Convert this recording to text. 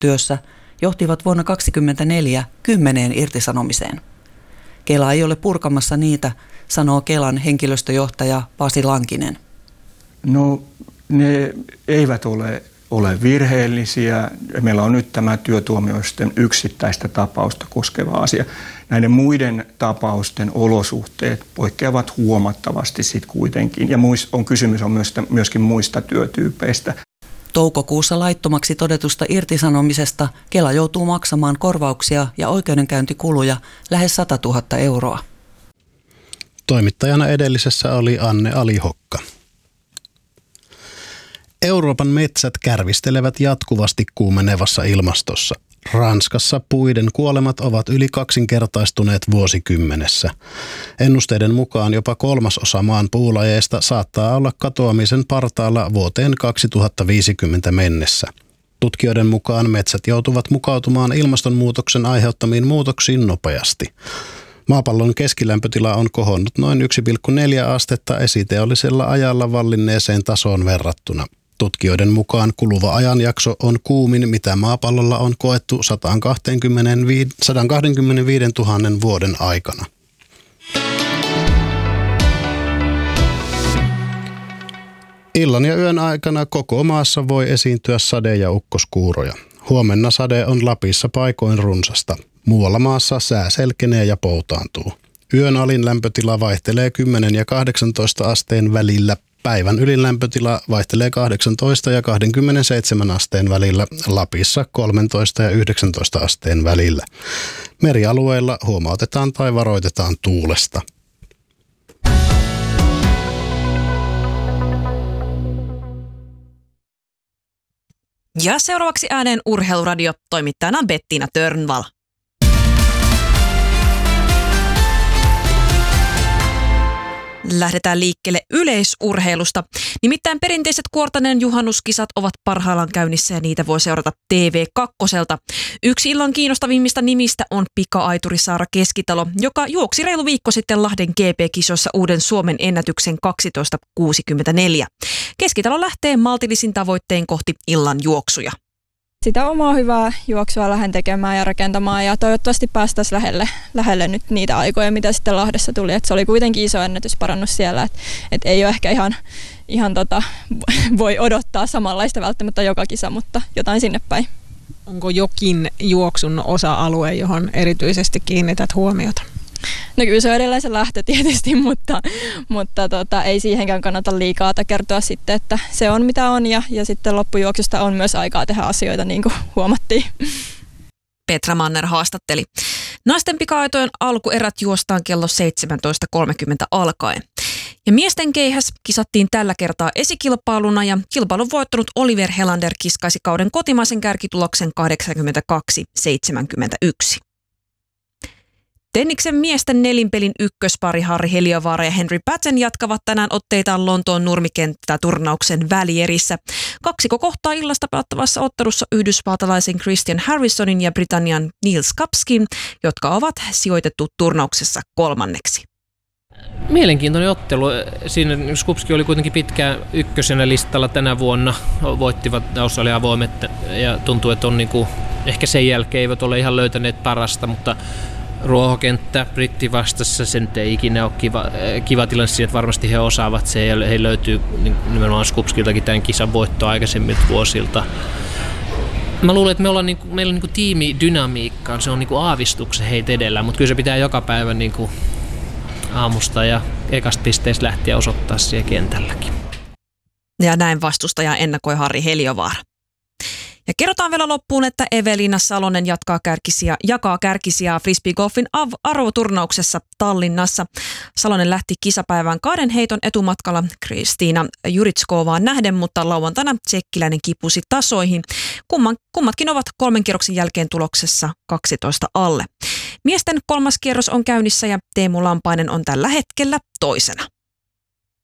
työssä johtivat vuonna 2024 10 irtisanomiseen. Kela ei ole purkamassa niitä, sanoo Kelan henkilöstöjohtaja Pasi Lankinen. No ne eivät ole virheellisiä. Meillä on nyt tämä työtuomioistuimen yksittäistä tapausta koskeva asia. Näiden muiden tapausten olosuhteet poikkeavat huomattavasti sit kuitenkin. Ja kysymys on myöskin muista työtyypeistä. Toukokuussa laittomaksi todetusta irtisanomisesta Kela joutuu maksamaan korvauksia ja oikeudenkäyntikuluja lähes 100 000 euroa. Toimittajana edellisessä oli Anne Alihokka. Euroopan metsät kärvistelevät jatkuvasti kuumenevassa ilmastossa. Ranskassa puiden kuolemat ovat yli kaksinkertaistuneet vuosikymmenessä. Ennusteiden mukaan jopa 1/3 maan puulajeista saattaa olla katoamisen partaalla vuoteen 2050 mennessä. Tutkijoiden mukaan metsät joutuvat mukautumaan ilmastonmuutoksen aiheuttamiin muutoksiin nopeasti. Maapallon keskilämpötila on kohonnut noin 1,4 astetta esiteollisella ajalla vallinneeseen tasoon verrattuna. Tutkijoiden mukaan kuluva ajanjakso on kuumin, mitä maapallolla on koettu 125 000 vuoden aikana. Illan ja yön aikana koko maassa voi esiintyä sade- ja ukkoskuuroja. Huomenna sade on Lapissa paikoin runsasta. Muualla maassa sää selkenee ja poutaantuu. Yön alin lämpötila vaihtelee 10 ja 18 asteen välillä. Päivän ylin lämpötila vaihtelee 18 ja 27 asteen välillä, Lapissa 13 ja 19 asteen välillä. Merialueilla huomautetaan tai varoitetaan tuulesta. Ja seuraavaksi ääneen Urheiluradio, toimittajana Bettina Törnvall. Lähdetään liikkeelle yleisurheilusta. Nimittäin perinteiset Kuortaneen juhannuskisat ovat parhaillaan käynnissä ja niitä voi seurata TV2:lta. Yksi illan kiinnostavimmista nimistä on pika-aituri Saara Keskitalo, joka juoksi reilu viikko sitten Lahden GP-kisoissa uuden Suomen ennätyksen 12.64. Keskitalo lähtee maltillisin tavoitteen kohti illan juoksuja. Sitä omaa hyvää juoksua lähden tekemään ja rakentamaan ja toivottavasti päästäisiin lähelle nyt niitä aikoja, mitä sitten Lahdessa tuli. Et se oli kuitenkin iso ennätysparannus siellä, että ei ole ehkä ihan voi odottaa samanlaista välttämättä joka kisa, mutta jotain sinne päin. Onko jokin juoksun osa-alue, johon erityisesti kiinnität huomiota? No kyllä se on edelleen se lähtö tietysti, mutta ei siihenkään kannata liikaa kertoa sitten, että se on mitä on ja sitten loppujuoksusta on myös aikaa tehdä asioita niin kuin huomattiin. Petra Manner haastatteli. Naisten pika-aitojen alkuerät juostaan kello 17.30 alkaen. Ja miesten keihäs kisattiin tällä kertaa esikilpailuna ja kilpailun voittanut Oliver Helander kiskaisi kauden kotimaisen kärkituloksen 82-71. Tenniksen miesten nelinpelin ykköspari Harri Heliövaara ja Henry Patton jatkavat tänään otteitaan Lontoon nurmikenttäturnauksen välierissä. Kaksikko kohtaa illasta pelattavassa ottelussa yhdysvaltalaisen Christian Harrisonin ja Britannian Niels Kapskin, jotka ovat sijoitettu turnauksessa kolmanneksi. Mielenkiintoinen ottelu. Siinä Skupski oli kuitenkin pitkään ykkösenä listalla tänä vuonna. Voittivat Australian avoimet ja tuntuu, että on ehkä sen jälkeen eivät ole ihan löytäneet parasta, mutta ruohokenttä britti vastassa, se nyt ei ikinä ole kiva tilanne siinä, että varmasti he osaavat se ja he löytyy nimenomaan Skupskiltakin tämän kisan voittoa aikaisemmilta vuosilta. Mä luulen, että meillä on tiimidynamiikkaa, se on aavistuksen heitä edellä, mutta kyllä se pitää joka päivä aamusta ja ekasta pisteestä lähtien osoittaa siellä kentälläkin. Ja näin vastustaja ennakoi Harri Heliövaara. Ja kerrotaan vielä loppuun, että Evelina Salonen jakaa kärkisiä frisbeegolfin arvoturnauksessa Tallinnassa. Salonen lähti kisapäivään 2 heiton etumatkalla Kristiina Juritskoovaan nähden, mutta lauantaina tsekkiläinen kipusi tasoihin. Kummatkin ovat 3 kierroksen jälkeen tuloksessa 12 alle. Miesten 3. kierros on käynnissä ja Teemu Lampainen on tällä hetkellä toisena.